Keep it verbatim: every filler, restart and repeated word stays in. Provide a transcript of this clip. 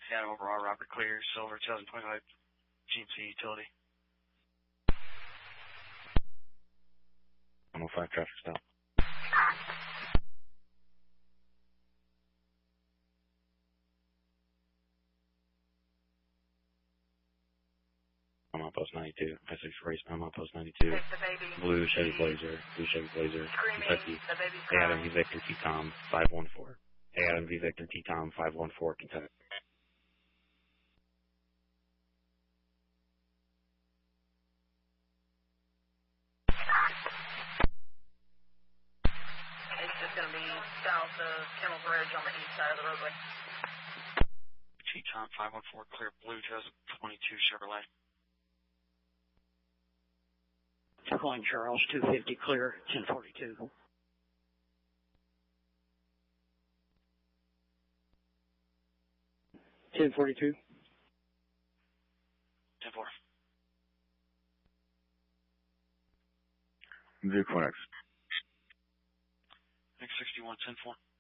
Adam overall, Robert Clear, Silver, two thousand twenty-five G M C Utility. one oh five traffic stop. I'm on post ninety-two. I six race. I'm on post ninety-two. Blue Chevy Blazer. Blue Chevy Blazer. Kentucky. Hey Adam V Victor T Tom five one four. Hey Adam V Victor T Tom five one four Kentucky. It's just going to be south of Kennel Bridge on the east side of the roadway. T Tom five one four clear. Blue two thousand twenty-two Chevrolet. Calling Charles, two fifty clear, ten forty-two. ten forty-two. ten four. Vehicle X. X sixty-one, ten four.